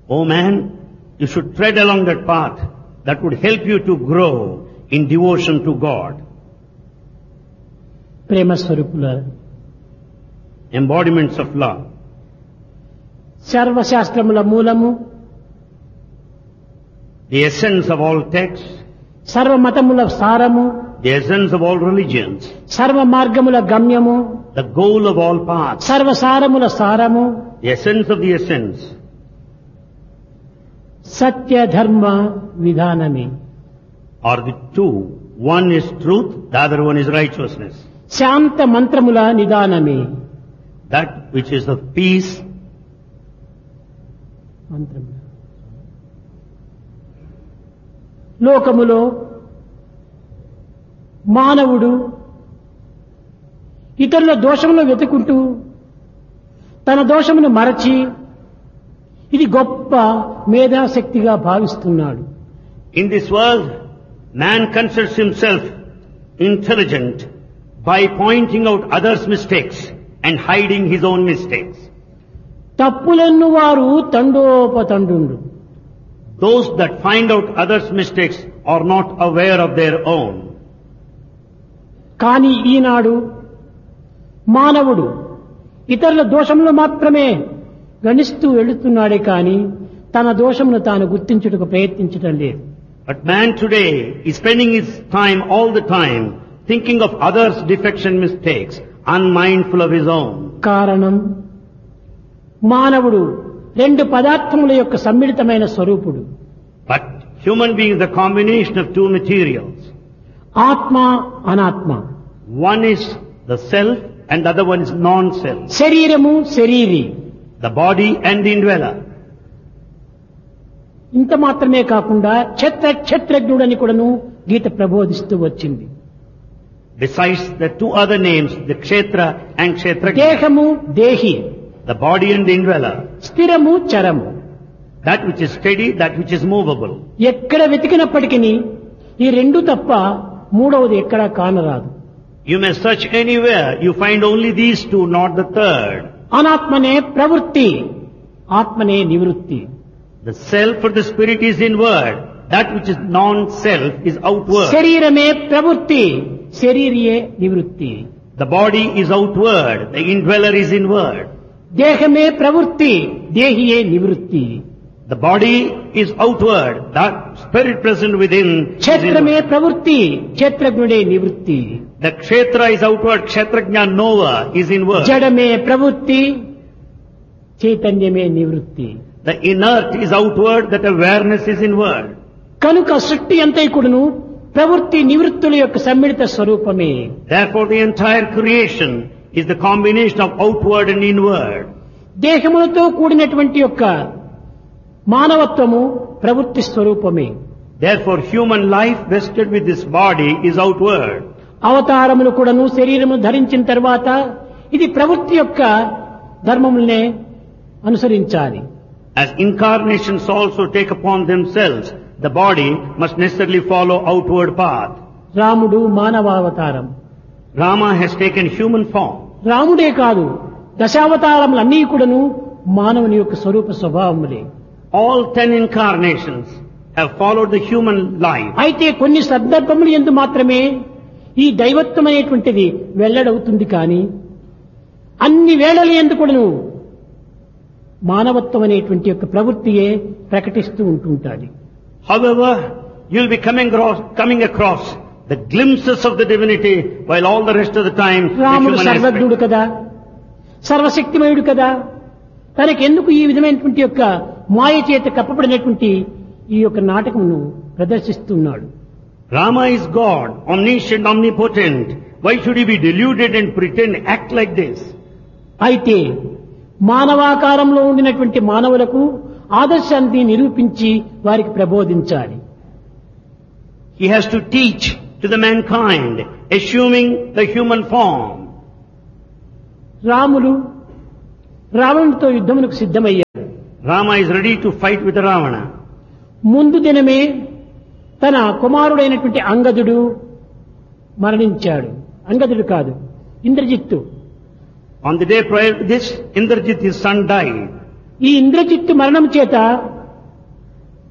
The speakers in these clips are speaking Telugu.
O man, you should tread along that path that would help you to grow in devotion to God. Prema స్వరూపుల Embodiments of love. సర్వశాస్త్రముల మూలము, The essence of all texts, సర్వమతముల సారము, the essence of all religions, సర్వ మార్గముల గమ్యము, the goal of all paths, సర్వసారముల సారము, the essence of the essence, సత్య ధర్మ విధానమే. are the two. One is truth, the other one is righteousness. Shanta మంత్రముల నిదానమే. That which is of peace, మంత్రముల లోకములో మానవుడు ఇతరుల దోషములను వెతుకుంటూ తన దోషమును మరచి ఇది గొప్ప మేధాశక్తిగా భావిస్తున్నాడు. in this world, man considers himself intelligent by pointing out others' mistakes and hiding his own mistakes. తప్పులెన్ను వారు తండోపతండు. Those that find out others' mistakes are not aware of their own. కానీ ఈనాడు మానవుడు ఇతరుల దోషములు మాత్రమే గణిస్తూ వెళుతున్నాడే కానీ తన దోషమును తాను గుర్తించుటకు ప్రయత్నించటం లేదు. But man today is spending his time all the time thinking of others' defects and mistakes, unmindful of his own. కారణం మానవుడు రెండు పదార్థముల యొక్క సమ్మిళితమైన స్వరూపుడు. But human being is the combination of two materials. ఆత్మ అనాత్మ, One is the self and the other one is non-self. శరీరము శరీరి. The body and the indweller. ఇంత మాత్రమే కాకుండా క్షత్రజ్ఞుడని కూడాను గీత ప్రబోధిస్తూ వచ్చింది. Besides the two other names, the Kshetra and Kshetrajna. దేహము దేహి, The body and the indweller. స్థిరము చరము. That which is steady, that which is movable. ఎక్కడ వెతికినప్పటికీ ఈ రెండు తప్ప మూడవది ఎక్కడా కానరాదు. You may search anywhere, you find only these two, not the third. అనాత్మనే ప్రవృత్తి, ఆత్మనే నివృత్తి. The self or the spirit is inward. That which is non-self is outward. శరీరమే ప్రవృత్తి, శరీరియే నివృత్తి. The body is outward, the indweller is inward. దేహమే ప్రవృత్తి, దేహియే నివృత్తి. The body is outward, that spirit present within is క్షేత్రమే inward. ప్రవృత్తి, క్షేత్రజ్ఞుడే నివృత్తి. The Kshetra is outward, Kshetrajna knower is inward. జడమే ప్రవృత్తి, చైతన్యమే నివృత్తి. The inert is outward, that awareness is inward. కనుక సృష్టి అంతైకుడును ప్రవృత్తి నివృత్తుల యొక్క సమ్మిళిత స్వరూపమే. Therefore the entire creation is the combination of outward and inward. దేహములతో కూడినటువంటి యొక్క మానవత్వము ప్రవృత్తి స్వరూపమే. Therefore human life vested with this body is outward. అవతారములు కూడాను శరీరము ధరించిన తర్వాత ఇది ప్రవృత్తి యొక్క ధర్మములనే అనుసరించాలి. As incarnations also take upon themselves, the body must necessarily follow outward path. రాముడు మానవావతారం. Rama has taken human form. రాముడే కాదు, దశావతారములన్నీ కూడాను మానవుని యొక్క స్వరూప స్వభావములే. All 10 incarnations have followed the human life. అయితే కొన్ని సందర్భములు యందు మాత్రమే ఈ దైవత్వం అనేటువంటిది వెల్లడవుతుంది కానీ అన్ని వేళల యందు కూడాను మానవత్వం అనేటువంటి యొక్క ప్రవృత్తియే ప్రకటిస్తూ ఉంటుంటాది. However, you'll be coming across the glimpses of the divinity while all the rest of the time the రాముడు human సర్వజ్ఞుడు aspect. కదా, సర్వశక్తిమయుడు కదా, తనకెందుకు ఈ విధమైనటువంటి యొక్క మాయ చేత కప్పబడినటువంటి ఈ యొక్క నాటకమును ప్రదర్శిస్తున్నాడు. Rama is God, omniscient, omnipotent. Why should he be deluded and pretend, act like this? అయితే మానవాకారంలో ఉండినటువంటి మానవులకు ఆదర్శాన్ని నిరూపించి వారికి ప్రబోధించాలి. He has to teach to the mankind, assuming the human form. Ramulu రావణుడితో యుద్ధమునకు సిద్ధమయ్యాడు. Rama is ready to fight with Ravana. ముందు దినమే తన కుమారుడైనటువంటి అంగదుడు మరణించాడు. అంగదుడు కాదు, Indrajit. On the day prior to this, Indrajit, his son, died. ఈ ఇంద్రజిత్తు మరణం చేత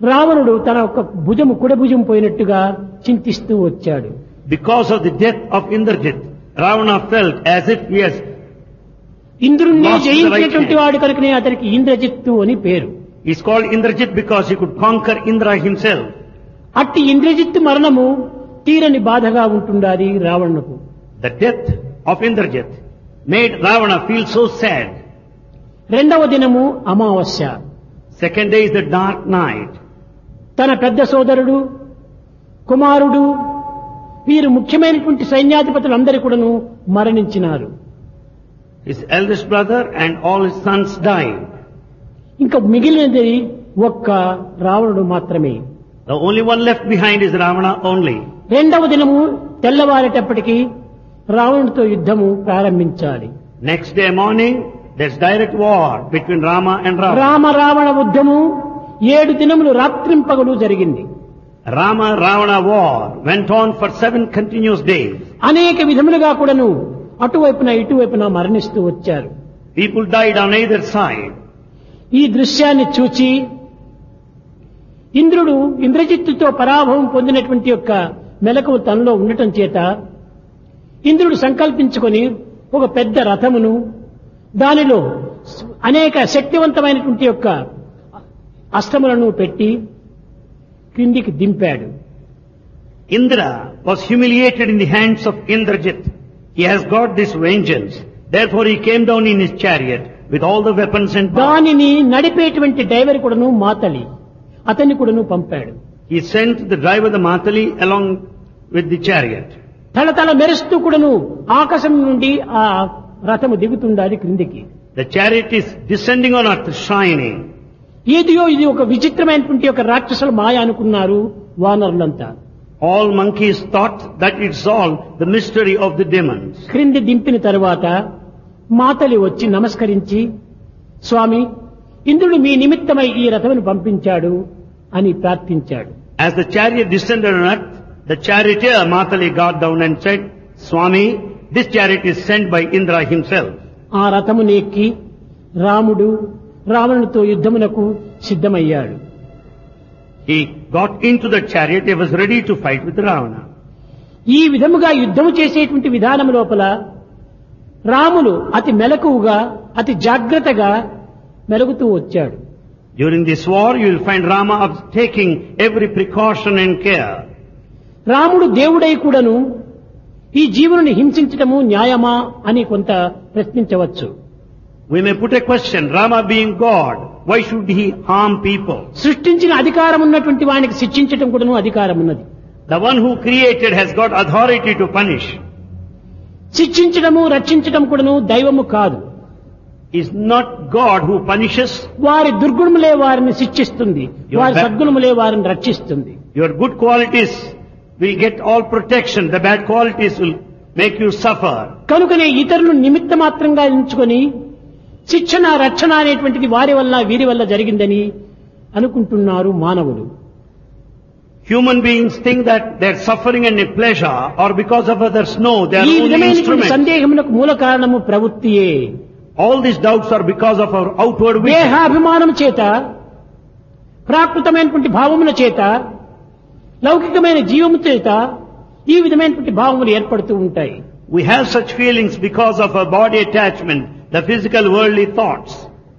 రావణుడు తన ఒక భుజము కుడభుజం పోయినట్టుగా చింతిస్తూ వచ్చాడు. Because of the death of Indrajit, Ravana felt as if he has ఇంద్రుణ్ణి lost the right జయించినటువంటి hand. వాడు కనుకనే అతనికి ఇంద్రజిత్తు అని పేరు. He's called Indrajit because he could conquer Indra himself. అట్టి ఇంద్రజిత్తు మరణము తీరని బాధగా ఉంటుండాలి రావణుకు. The death of Indrajit made Ravana feel so sad. రెండవ దినము అమావాస్య. Second day is the dark night. తన పెద్ద సోదరుడు, కుమారుడు, వీరు ముఖ్యమైనటువంటి సైన్యాధిపతులందరూ కూడాను మరణించినారు. His eldest brother and all his sons died. ఇంకా మిగిలినది ఒక్క రావణుడు మాత్రమే. The only one left behind is Ravana only. రెండవ దినము తెల్లవారేటప్పటికి రావణుడితో యుద్ధము ప్రారంభించాలి. Next day morning, there's direct war between Rama and Ravana. Rama Ravana యుద్ధము 7 దినములు రాత్రింపగలు జరిగింది. Rama-Ravana war went on for 7 continuous days. అనేక విధములుగా కూడాను అటువైపున ఇటువైపున మరణిస్తూ వచ్చారు. People died on either side. ఈ దృశ్యాన్ని చూచి ఇంద్రుడు ఇంద్రజిత్తుతో పరాభవం పొందినటువంటి యొక్క మెలకువ తనలో ఉండటం చేత ఇంద్రుడు సంకల్పించుకొని ఒక పెద్ద రథమును దానిలో అనేక శక్తివంతమైనటువంటి యొక్క అస్త్రములను పెట్టి క్రిందికి దింపాడు. Indra was humiliated in the hands of Indrajit. He has got this vengeance. Therefore he came down in his chariot with all the weapons and power. దానిని నడిపేటువంటి డ్రైవర్ కూడాను మాతలి అతన్ని కూడాను పంపాడు. He sent the driver, the Matali, along with the chariot. తలతల మెరుస్తూ కూడాను ఆకాశం నుండి ఆ రథము దిగుతుండాలి క్రిందికి. The chariot is descending on earth, shining. ఏదియో ఇది ఒక విచిత్రమైనటువంటి ఒక రాక్షసుల మాయ అనుకున్నారు వానరులంతా. All monkeys thought that it's all the mystery of the demons. క్రింది దింపిన తరువాత మాతలి వచ్చి నమస్కరించి, స్వామి, ఇంద్రుడు మీ నిమిత్తమై ఈ రథమును పంపించాడు అని ప్రార్థించాడు. As the chariot descended on earth, the charioteer Matali got down and said, Swami, this chariot is sent by Indra himself. ఆ రథమును ఎక్కి రాముడు రావణునితో యుద్ధమునకు సిద్ధమయ్యాడు. He got into the chariot, he was ready to fight with Ravana. ఈ విధముగా యుద్ధము చేసేటువంటి విధానం లోపల రాములు అతి మెలకువగా అతి జాగ్రత్తగా మెలుగుతూ వచ్చాడు. During this war, you will find Rama taking every precaution and care. రాముడు దేవుడై కూడాను ఈ జీవుని హింసించటము న్యాయమా అని కొంత ప్రశ్నించవచ్చు. We may put a question, Rama being God, why should he harm people? సృష్టించిన అధికారం ఉన్నటువంటి వానికి శిక్షించటం కూడాను అధికారం ఉన్నది. The one who created has got authority to punish. శిక్షించడము రక్షించటం కూడాను దైవము కాదు. Is not God who punishes. వారి దుర్గుణములే వారిని శిక్షిస్తుంది, వారి సద్గుణములే వారిని రక్షిస్తుంది. Your good qualities will get all protection, the bad qualities will make you suffer. కనుకనే ఇతరులు నిమిత్త మాత్రంగా ఎంచుకొని శిక్షణ రక్షణ అనేటువంటిది వారి వల్ల వీరి వల్ల జరిగిందని అనుకుంటున్నారు మానవులు. Human beings think that their suffering and pleasure are because of others. No, they are ఈ only విధమైనటువంటి instruments. సందేహములకు మూల కారణము ప్రవృత్తియే. All these doubts are because of our outward vision. దేహాభిమానం చేత, ప్రాకృతమైనటువంటి భావముల చేత, లౌకికమైన జీవము చేత ఈ విధమైనటువంటి భావములు ఏర్పడుతూ ఉంటాయి. We have such feelings because of our body attachment, the physical worldly thoughts.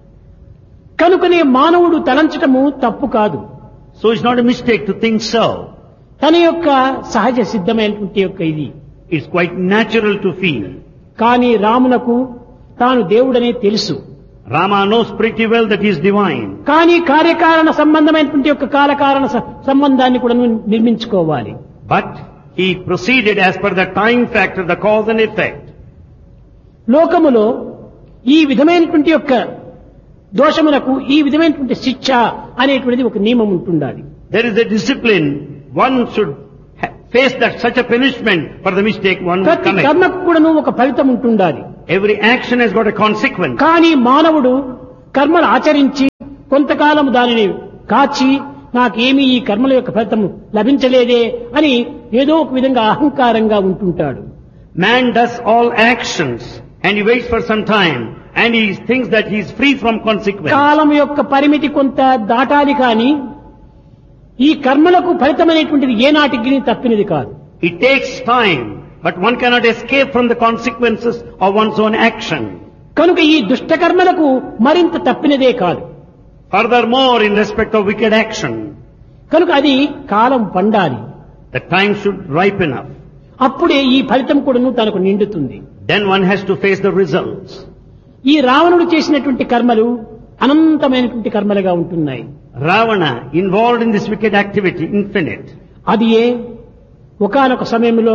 కనుకనే మానవుడు తలంచటము తప్పు కాదు. So it's not a mistake to think so. తన యొక్క సహజ సిద్ధమైనటువంటి యొక్క ఇది. It's quite natural to feel. కానీ రామునకు తాను దేవుడనే తెలుసు. Rama knows pretty well that he is divine. కానీ కార్యకారణ సంబంధమైనటువంటి యొక్క కాలకారణ సంబంధాన్ని కూడా నిర్మించుకోవాలి. But he proceeded as per the time factor, the cause and effect. లోకములో ఈ విధమైనటువంటి యొక్క దోషములకు ఈ విధమైనటువంటి శిక్ష అనేటువంటిది ఒక నియమం ఉంటుండాలి. There is a discipline. One should face that such a punishment for the mistake one would ప్రతి commit. కర్మకు కూడాను ఒక ఫలితం ఉంటుండాలి. Every action has got a consequence. కానీ మానవుడు కర్మలు ఆచరించి కొంతకాలం దానిని కాచి నాకేమీ ఈ కర్మల యొక్క ఫలితం లభించలేదే అని ఏదో ఒక విధంగా అహంకారంగా ఉంటుంటాడు. Man does all actions and he waits for some time and he thinks that he is free from consequence. కాలం యొక్క పరిమితి కొంత దాటాలి కానీ ఈ కర్మలకు ఫలితమైనటువంటిది ఏనాటికి తప్పినది కాదు. It takes time, but one cannot escape from the consequences of one's own action. కనుక ఈ దుష్ట కర్మలకు మరింత తప్పినదే కాదు. Furthermore, in respect of wicked action, కనుక అది కాలం పండాలి. the time should ripen up. అప్పుడే ఈ ఫలితం కూడాను తనకు నిండుతుంది. Then one has to face the results. ఈ రావణుడు చేసినటువంటి కర్మలు అనంతమైనటువంటి కర్మలుగా ఉంటున్నాయి. Ravana, involved in this wicked activity, infinite. అది ఒకానొక సమయంలో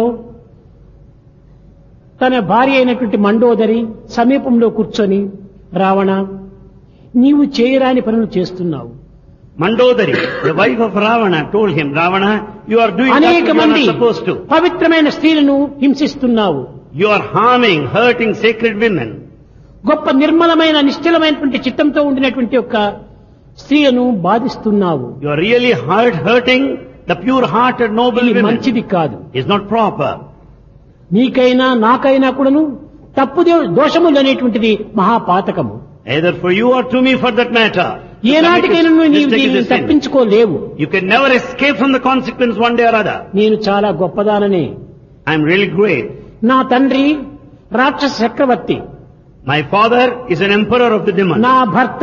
తన భార్య అయినటువంటి మండోదరి సమీపంలో కూర్చొని, రావణ, నీవు చేయరాని పనులు చేస్తున్నావు. Mandodari, the wife of Ravana, told him, Ravana, you are doing that అనేక which you are మంది not supposed to. పవిత్రమైన స్త్రీలను హింసిస్తున్నావు. You are harming, hurting sacred women. గొప్ప నిర్మలమైన నిశ్చలమైనటువంటి చిత్తంతో ఉండినటువంటి యొక్క స్త్రీలను బాధిస్తున్నావు. You are really hurting the pure-hearted noble ఇది women. మంచిది కాదు. It's not proper. నీకైనా నాకైనా కూడాను తప్పు దోషములు అనేటువంటిది మహాపాతకము. Either for you or to me for that matter. ఏనాటికైనా నీవు Mistake is దీనిని a sin. తప్పించుకోలేవు. You can never escape from the consequence one day or other. నేను చాలా గొప్పదానని. I am really great. నా తండ్రి రాక్షస చక్రవర్తి, My father is an emperor of the demons. నా భర్త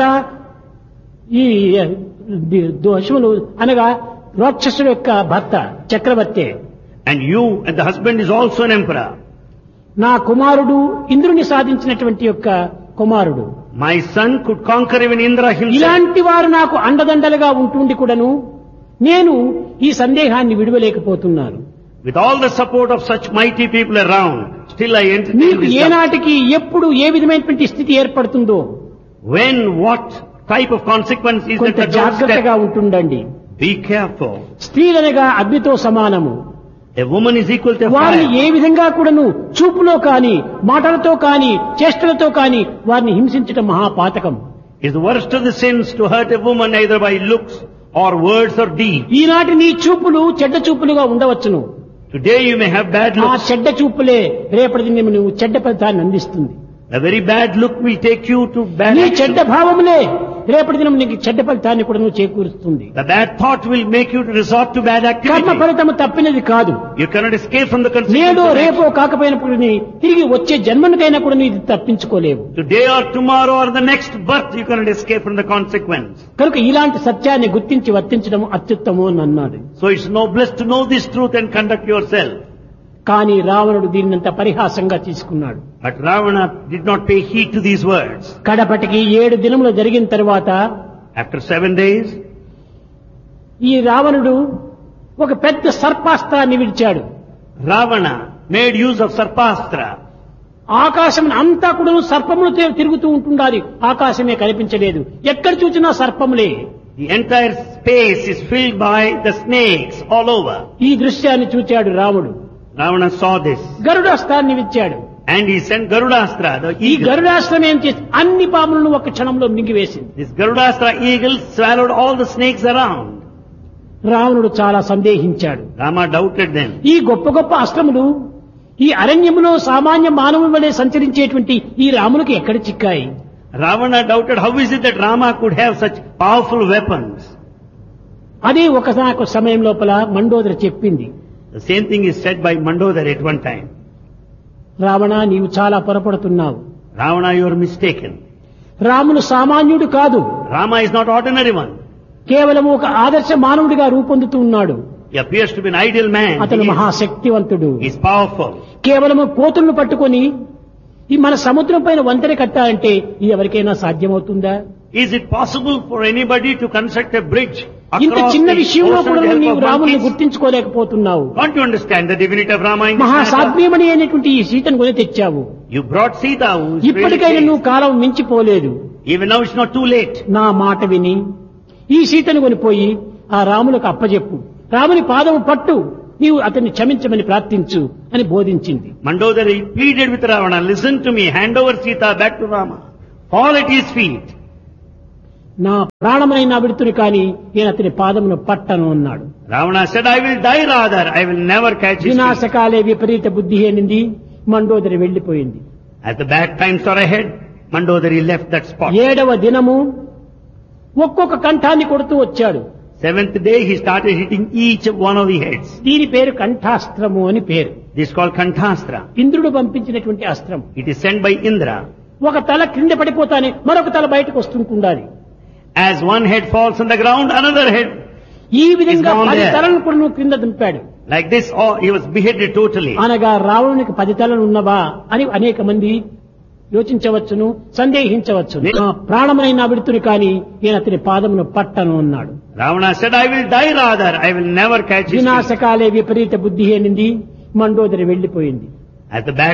ఈ దోషములు అనగా రాక్షసుడు యొక్క భర్త చక్రవర్తి, And you and the husband is also an emperor. నా కుమారుడు ఇంద్రుని సాధించినటువంటి యొక్క కుమారుడు. My son could conquer even Indra himself. ఇలాంటి వారు నాకు అండదండలుగా ఉంటుండి కూడాను నేను ఈ సందేహాన్ని విడవలేకపోతున్నాను. With all the support of such mighty people around, still I entertain నీకు this doubt. ఏనాటికి ఎప్పుడు ఏ విధమైనటువంటి స్థితి ఏర్పడుతుందో When, what type of consequence is కొంత that జాగ్రత్తగా ఉంటుండండి. Be careful. స్త్రీలనగా అగ్నితో సమానము. A woman is equal to a వారిని fire. ఏ విధంగా కూడాను చూపులో కాని మాటలతో కాని చేష్టలతో కాని వారిని హింసించటం మహాపాతకం. It's the worst of the sins to hurt a woman either by looks or words or deeds. ఈనాటి నీ చూపులు చెడ్డ చూపులుగా ఉండవచ్చును. Today you may have bad ఆ looks. చెడ్డ చూపులే రేపటి దినం నువ్వు చెడ్డ ఫలితాన్ని అందిస్తుంది. A very bad look will take you to bad నీ action. చెడ్డ భావములే రేపటి దినం నీకు చెడ్డ ఫలితాన్ని కూడా నువ్వు చేకూరుస్తుంది. The bad thought will make you to resort to bad కర్మ activity. ఫలితము తప్పినది కాదు. You cannot escape from the నేడో consequences. రేపో కాకపోయినప్పుడు తిరిగి వచ్చే జన్మనికైనా కూడా ఇది తప్పించుకోలేవు. Today or tomorrow or the next birth you cannot escape from the consequence. కనుక ఇలాంటి సత్యాన్ని గుర్తించి వర్తించడం అత్యుత్తమం అని అన్నాడు. So it's noblest to know this truth and conduct yourself. కానీ రావణుడు దీన్నంత పరిహాసంగా తీసుకున్నాడు. But Ravana did not pay heed to these words. కడపటికి 7 దినములు జరిగిన తర్వాత After 7 days, ఈ రావణుడు ఒక పెద్ద సర్పాస్త్రాన్ని విడిచాడు. Ravana made use of Sarpastra. ఆకాశం అంతా కూడా సర్పములు తిరుగుతూ ఉంటుండాలి. ఆకాశమే కనిపించలేదు. ఎక్కడ చూసినా సర్పములే. The entire space is filled by the snakes all over. ఈ దృశ్యాన్ని చూచాడు రాముడు. Ravana saw this. గరుడాస్త్రాన్ని విచ్చాడు. And he sent Garudastra, the ఈ eagle. గరుడాస్త్రం ఏం చేసి అన్ని పాములను ఒక క్షణంలో మింగివేసింది. This Garudastra eagle swallowed all the snakes around. రావణుడు చాలా సందేహించాడు. Rama doubted them. ఈ గొప్ప గొప్ప అస్త్రములు ఈ అరణ్యములో సామాన్య మానవుని వలె సంచరించేటువంటి ఈ రామునికి ఎక్కడ చిక్కాయి? Ravana doubted how is it that Rama could have such powerful weapons. అదే ఒకసారి సమయం లోపల మండోదరి చెప్పింది. The same thing is said by Mandodari at one time. Ravana, నీవు చాలా పొరపడుతున్నావు. Ravana, you are mistaken. రాముడు సామాన్యుడు కాదు. Rama is not ordinary one. కేవలం ఒక ఆదర్శ మానవుడిగా రూపొందుతూ ఉన్నాడు. He appears to be an ideal man. అతను మహాశక్తివంతుడు. He is powerful. కేవలము కోతులను పట్టుకొని ఈ మన సముద్రం పైన వంతెన కట్టాలంటే ఇది ఎవరికైనా సాధ్యమవుతుందా? Is it possible for anybody to construct a bridge ఇంత across చిన్న the విషయంలో ocean కూడా with the help నీవు of రాముని monkeys? గుర్తించుకోలేకపోతున్నావు. Can't you understand the divinity of Rama in this matter? మహాసాధ్వీమణి అయినటువంటి ఈ సీతను కొని తెచ్చావు. You brought Sita, who is ఇప్పటికైనా really నువ్వు కాలం మించిపోలేదు. even now it's not too late. నా మాట విని ఈ సీతను కొనిపోయి ఆ రాములకు అప్పజెప్పు. రాముని పాదము పట్టు, నీవు అతన్ని క్షమించమని ప్రార్థించు అని బోధించింది. Mandodari pleaded with Ravana, listen to me, hand over Sita back to Rama. Fall at his feet. నా ప్రాణమునైనా విడుతుని కానీ నేను అతని పాదమును పట్టను అన్నాడు. Ravana said, I will die rather, I will never catch his feet. వినాశకాలే విపరీత బుద్ధి అనింది. మండోదరి వెళ్లిపోయింది. As the bad times are ahead, Mandodari left that spot. 7వ దినము ఒక్కొక్క కంఠాన్ని కొడుతూ వచ్చాడు. Seventh day he started hitting each one of the heads. దీని పేరు కంఠాస్త్రము అని పేరు. This is called Kanthastra. ఇంద్రుడు పంపించినటువంటి అస్త్రం. It is sent by Indra. ఒక తల క్రింద పడిపోతానే మరొక తల బయటకు వస్తుంటుండాలి. As one head falls on the ground, another head. ఈ విధంగా Is down 10 there. తలను కూడా నువ్వు క్రింద దింపాడు. Like this, oh, he was beheaded totally. అనగా రావణునికి 10 తలలు ఉన్నవా అని అనేక మంది యోచించవచ్చును, సందేహించవచ్చును. నా ప్రాణమునైనా విడుతుని కానీ నేను అతని పాదమును పట్టను అన్నాడు. Ravana said, I will die rather. I will never catch his feet. వినాశకాలే విపరీత బుద్ధి అనింది. మండోదరి వెళ్లిపోయింది. At the back